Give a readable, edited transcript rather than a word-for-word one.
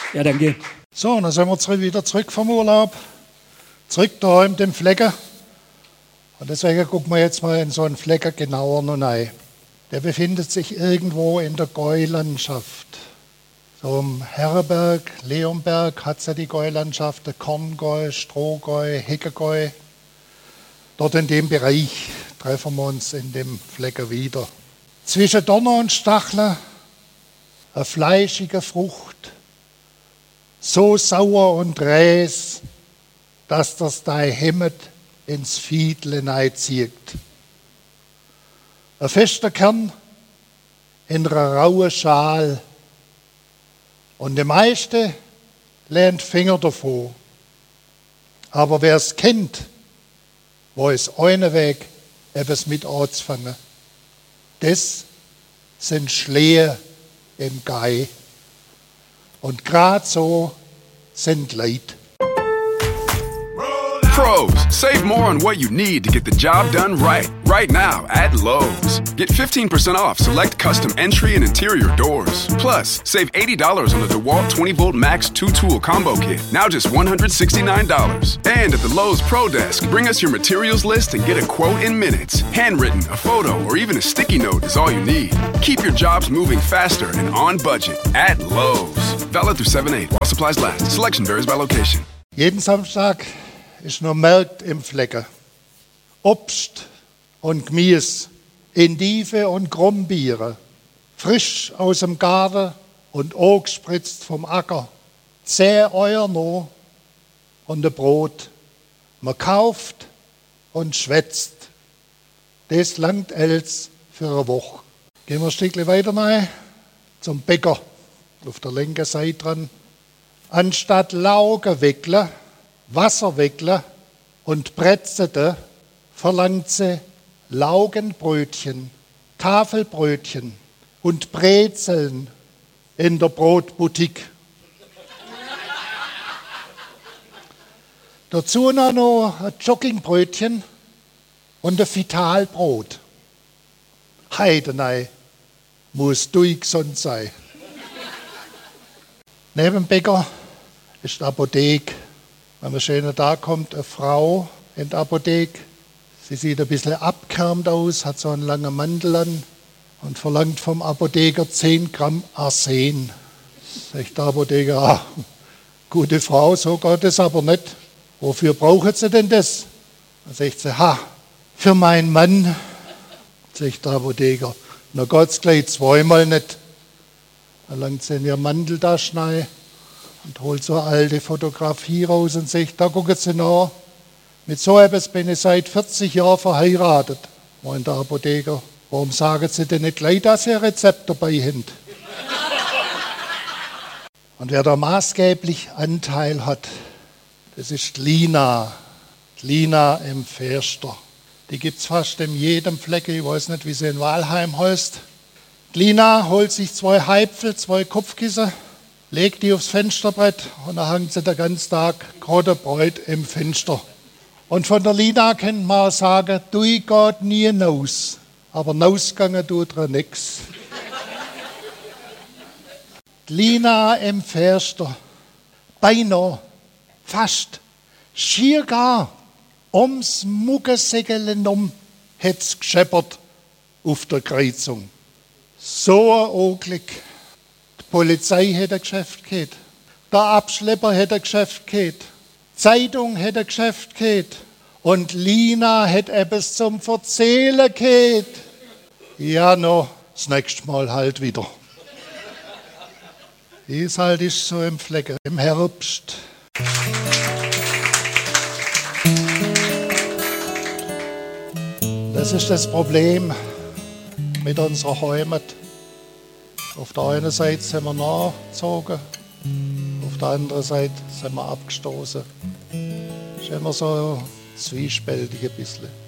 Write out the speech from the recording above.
Ja, danke. So, und dann sind wir wieder zurück vom Urlaub. Zurück daheim dem Flecken. Und deswegen gucken wir jetzt mal in so einen Flecken genauer noch rein. Der befindet sich irgendwo in der Gäulandschaft. So im Herrenberg, Leonberg hat es ja die Gäulandschaft, der Korngäu, Strohgäu, Heckegäu. Dort in dem Bereich treffen wir uns in dem Flecken wieder. Zwischen Donner und Stacheln eine fleischige Frucht, so sauer und räs, dass das dein Hemmet ins Fiedle neizieht. Ein fester Kern in einer rauen Schal und der meiste lehnt Finger davon. Aber wer es kennt, weiß einen Weg, etwas mit anzufangen. Das sind Schlehe im Gai. Und gerade so sind Leute. Pros, save more on what you need to get the job done right. Right now at Lowe's. Get 15% off select custom entry and interior doors. Plus, save $80 on the DeWalt 20-volt Max 2-tool combo kit. Now just $169. And at the Lowe's Pro Desk, bring us your materials list and get a quote in minutes. Handwritten, a photo, or even a sticky note is all you need. Keep your jobs moving faster and on budget at Lowe's. Valid through 7/8 while supplies last. Selection varies by location. Jeden Samstag ist noch Markt im Flecken. Obst und Gemüse, Endive und Grumbiere, frisch aus dem Garten und angespritzt vom Acker. 10 Euro noch und ein Brot. Man kauft und schwätzt. Das langt els für eine Woche. Gehen wir ein Stückchen weiter rein zum Bäcker. Auf der linken Seite dran. Anstatt Laugen wickeln, Wasser wickeln und Brezeln, verlangt sie Laugenbrötchen, Tafelbrötchen und Brezeln in der Brotboutique. Dazu noch ein Joggingbrötchen und ein Vitalbrot. Heidenei, muss durchgesund sein. Neben dem Bäcker ist die Apotheke. Wenn man schön da kommt, eine Frau in der Apotheke. Sie sieht ein bisschen abgehärmt aus, hat so einen langen Mantel an und verlangt vom Apotheker 10 Gramm Arsen. Sagt der Apotheker, gute Frau, so geht es aber nicht. Wofür brauchen Sie denn das? Dann sagt sie, für meinen Mann. Sagt der Apotheker, na geht's gleich zweimal nicht. Dann langt sie in ihr Manteltaschen rein und holt so eine alte Fotografie raus und sagt, da gucken Sie nach, mit so etwas bin ich seit 40 Jahren verheiratet. Meint der Apotheker, warum sagen Sie denn nicht gleich, dass Sie ein Rezept dabei haben? Und wer da maßgeblich Anteil hat, das ist die Lina. Die Lina im Förster. Die gibt es fast in jedem Flecken, ich weiß nicht, wie sie in Walheim heißt. Die Lina holt sich 2 Heipfel, 2 Kopfkissen, legt die aufs Fensterbrett und dann hängt sie den ganzen Tag gerade Bräut im Fenster. Und von der Lina kann man sagen, du geht nie raus, aber rausgegangen tut er nix. Die Lina im Förster, beinahe, fast, schier gar, ums Muggensäckelen hat's gescheppert auf der Kreuzung. So ein Unglück. Die Polizei hätte ein Geschäft gehabt. Der Abschlepper hätte ein Geschäft gehabt. Die Zeitung hätte ein Geschäft gehabt. Und Lina hätte etwas zum Verzählen gehabt. Ja, no, das nächste Mal halt wieder. Wie es halt ist so im Flecken, im Herbst. Das ist das Problem mit unserer Heimat. Auf der einen Seite sind wir nachgezogen, auf der anderen Seite sind wir abgestoßen. Das ist immer so zwiespältig ein bisschen.